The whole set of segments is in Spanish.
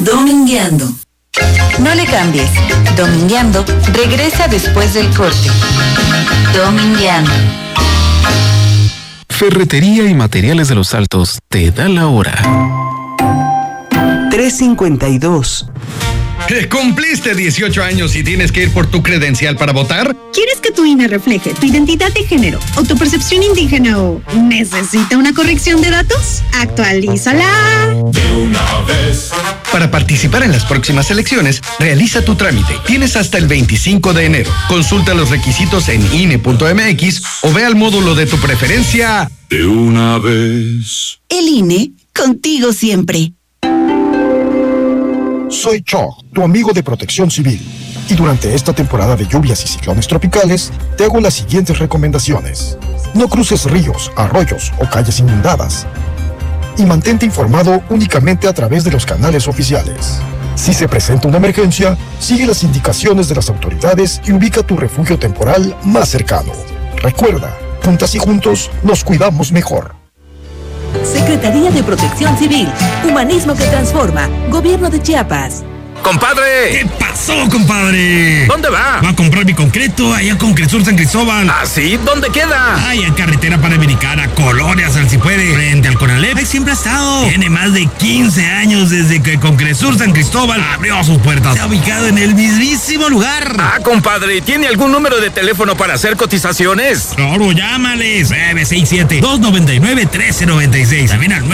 Domingueando. No le cambies. Domingueando regresa después del corte. Domingueando. Ferretería y Materiales de los Altos te da la hora. 3:52. ¿Cumpliste 18 años y tienes que ir por tu credencial para votar? ¿Quieres que tu INE refleje tu identidad de género o tu percepción indígena o necesita una corrección de datos? ¡Actualízala! De una vez. Para participar en las próximas elecciones, realiza tu trámite. Tienes hasta el 25 de enero. Consulta los requisitos en INE.mx o ve al módulo de tu preferencia. De una vez. El INE, contigo siempre. Soy Cho, tu amigo de Protección Civil, y durante esta temporada de lluvias y ciclones tropicales, te hago las siguientes recomendaciones. No cruces ríos, arroyos o calles inundadas, y mantente informado únicamente a través de los canales oficiales. Si se presenta una emergencia, sigue las indicaciones de las autoridades y ubica tu refugio temporal más cercano. Recuerda, juntas y juntos nos cuidamos mejor. Secretaría de Protección Civil, Humanismo que Transforma, Gobierno de Chiapas. ¡Compadre! ¿Qué pasó, compadre? ¿Dónde va? Va a comprar mi concreto allá a Concresur San Cristóbal. ¿Ah, sí? ¿Dónde queda? Ay, en carretera panamericana, Colonias, al si puede, frente al Conalep. Ahí siempre ha estado. Tiene más de 15 años desde que Concresur San Cristóbal abrió sus puertas. Se ha ubicado en el mismísimo lugar. Ah, compadre, ¿tiene algún número de teléfono para hacer cotizaciones? Claro, llámales. 967-299-1396. También al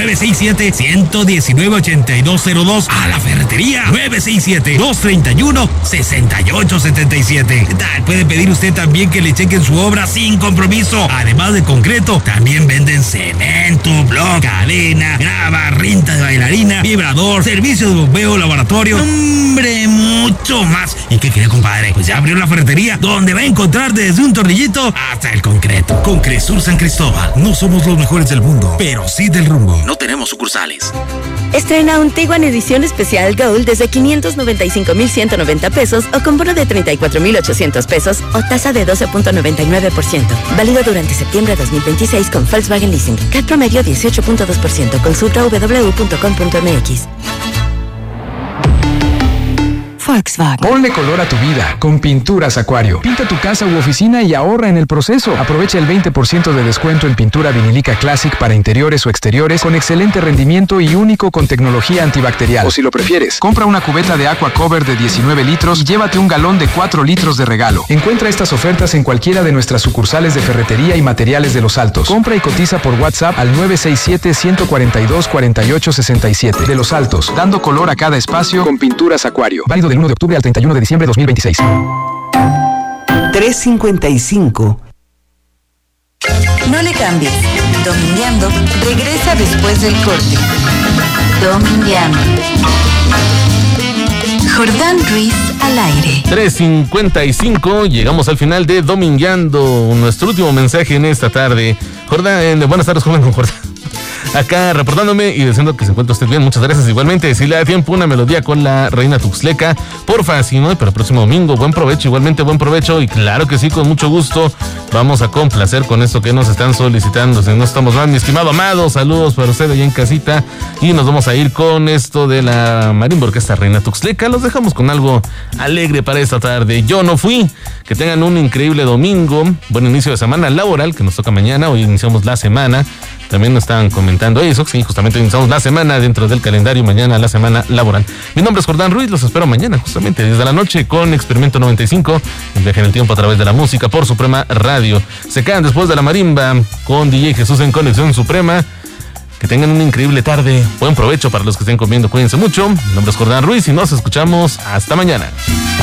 967-119-8202. A la ferretería. 967-231-6877. ¿Qué tal? Puede pedir usted también que le chequen su obra sin compromiso. Además de concreto, también venden cemento, bloc, cadena, grava, rinta de bailarina, vibrador, servicio de bombeo, laboratorio. ¡Hombre, mucho más! ¿Y qué cree, compadre? Pues ya abrió la ferretería, donde va a encontrar desde un tornillito hasta el concreto. Concresur San Cristóbal. No somos los mejores del mundo, pero sí del rumbo. No tenemos sucursales. Estrena un Tiguan edición especial Gold desde 595,190 pesos o con bono de 34,800 pesos o tasa de 12.99%. Válido durante septiembre de 2026 con Volkswagen Leasing. CAT promedio 18.2%. Consulta www.com.mx. Volkswagen. Ponle color a tu vida con Pinturas Acuario. Pinta tu casa u oficina y ahorra en el proceso. Aprovecha el 20% de descuento en pintura vinílica Classic para interiores o exteriores con excelente rendimiento y único con tecnología antibacterial. O si lo prefieres, compra una cubeta de Aqua Cover de 19 litros y llévate un galón de 4 litros de regalo. Encuentra estas ofertas en cualquiera de nuestras sucursales de Ferretería y Materiales de los Altos. Compra y cotiza por WhatsApp al 967-142-4867. De los Altos, dando color a cada espacio con Pinturas Acuario. Válido del 1 de octubre al 31 de diciembre de 2026. 3:55. No le cambies. Domingueando regresa después del corte. Domingueando. Jordán Ruiz al aire. 3:55, llegamos al final de Domingueando, nuestro último mensaje en esta tarde. Jordán, buenas tardes, joven con Jordán. Acá reportándome y diciendo que se encuentra usted bien, muchas gracias. Igualmente, si le da tiempo una melodía con la Reina Tuxtleca, porfa, si no, pero el próximo domingo, buen provecho, igualmente buen provecho, y claro que sí, con mucho gusto, vamos a complacer con esto que nos están solicitando. Si no estamos mal, mi estimado Amado, saludos para usted allá en casita, y nos vamos a ir con esto de la Marimba Orquesta Reina Tuxtleca. Los dejamos con algo alegre para esta tarde. Yo no fui. Que tengan un increíble domingo, buen inicio de semana laboral, que nos toca mañana, hoy iniciamos la semana. También nos estaban comentando eso, sí, justamente iniciamos la semana dentro del calendario, mañana la semana laboral. Mi nombre es Jordán Ruiz, los espero mañana, justamente desde la noche con Experimento 95, en Viaje en el Tiempo a través de la música por Suprema Radio. Se quedan después de la marimba con DJ Jesús en Conexión Suprema. Que tengan una increíble tarde, buen provecho para los que estén comiendo, cuídense mucho. Mi nombre es Jordán Ruiz y nos escuchamos hasta mañana.